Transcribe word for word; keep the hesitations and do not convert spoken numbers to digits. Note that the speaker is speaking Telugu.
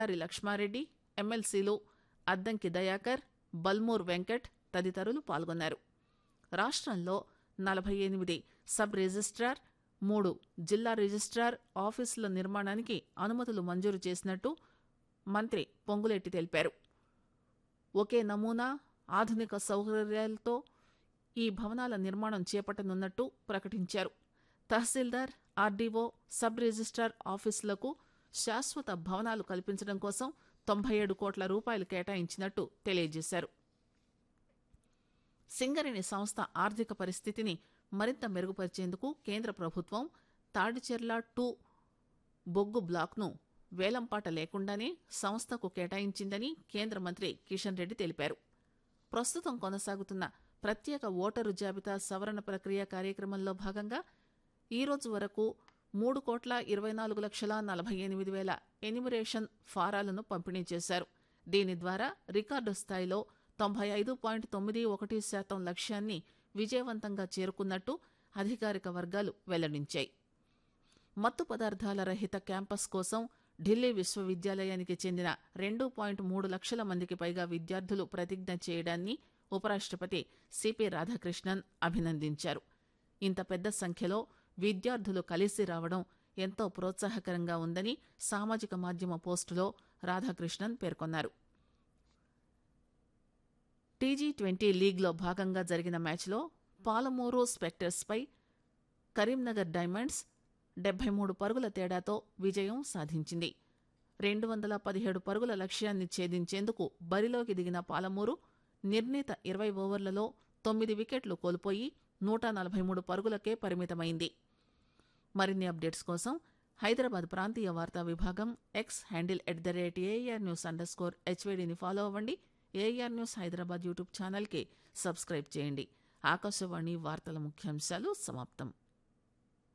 గారి లక్ష్మారెడ్డి, ఎమ్మెల్సీలు అద్దంకి దయాకర్, బల్మూర్ వెంకట్ తదితరులు పాల్గొన్నారు. రాష్ట్రంలో నలభై ఎనిమిది సబ్ రిజిస్ట్రార్, మూడు జిల్లా రిజిస్ట్రార్ ఆఫీసుల నిర్మాణానికి అనుమతులు మంజూరు చేసినట్టు మంత్రి పొంగులేటి తెలిపారు. ఒకే నమూనా ఆధునిక సౌకర్యాలతో ఈ భవనాల నిర్మాణం చేపట్టనున్నట్టు ప్రకటించారు. తహసీల్దార్, ఆర్డీఓ, సబ్ రిజిస్ట్రార్ ఆఫీసులకు శాశ్వత భవనాలు కల్పించడం కోసం తొంభై ఏడు కోట్ల రూపాయలు కేటాయించినట్టు తెలియజేశారు. సింగరేణి సంస్థ ఆర్థిక పరిస్థితిని మరింత మెరుగుపరిచేందుకు కేంద్ర ప్రభుత్వం తాడిచెర్ల టూ బొగ్గు బ్లాక్ను వేలంపాట లేకుండానే సంస్థకు కేటాయించిందని కేంద్ర మంత్రి కిషన్ రెడ్డి తెలిపారు. ప్రస్తుతం కొనసాగుతున్న ప్రత్యేక ఓటరు జాబితా సవరణ ప్రక్రియ కార్యక్రమంలో భాగంగా ఈ రోజు వరకు మూడు కోట్ల ఇరవై నాలుగు లక్షల నలభై ఎనిమిది వేల ఎన్యూమరేషన్ ఫారాలను పంపిణీ చేశారు. దీని ద్వారా రికార్డు స్థాయిలో తొంభై ఐదు పాయింట్ తొమ్మిది ఒకటి శాతం లక్ష్యాన్ని విజయవంతంగా చేరుకున్నట్టు అధికారిక వర్గాలు వెల్లడించాయి. మత్తు పదార్థాల రహిత క్యాంపస్ కోసం ఢిల్లీ విశ్వవిద్యాలయానికి చెందిన రెండు పాయింట్ మూడు లక్షల మందికి పైగా విద్యార్థులు ప్రతిజ్ఞ చేయడాన్ని ఉపరాష్ట్రపతి సిపి రాధాకృష్ణన్ అభినందించారు. ఇంత పెద్ద సంఖ్యలో విద్యార్థులు కలిసి రావడం ఎంతో ప్రోత్సాహకరంగా ఉందని సామాజిక మాధ్యమ పోస్టులో రాధాకృష్ణన్ పేర్కొన్నారు. టీజీ ట్వంటీ లీగ్లో భాగంగా జరిగిన మ్యాచ్లో పాలమూరు స్పెక్టర్స్పై కరీంనగర్ డైమండ్స్ డెబ్బై మూడు పరుగుల తేడాతో విజయం సాధించింది. రెండు వందల పదిహేడు పరుగుల లక్ష్యాన్ని ఛేదించేందుకు బరిలోకి దిగిన పాలమూరు నిర్ణీత ఇరవై ఓవర్లలో తొమ్మిది వికెట్లు కోల్పోయి నూట నలభై మూడు పరుగులకే పరిమితమైంది. మరిన్ని అప్డేట్స్ కోసం హైదరాబాద్ ప్రాంతీయ వార్తా విభాగం X handle at the rate AR news under score హెచ్వేడిని follow అవ్వండి. ఏఆర్ న్యూస్ హైదరాబాద్ యూట్యూబ్ ఛానల్కి సబ్స్క్రైబ్ చేయండి. ఆకాశవాణి వార్తల ముఖ్యాంశాలు సమాప్తం.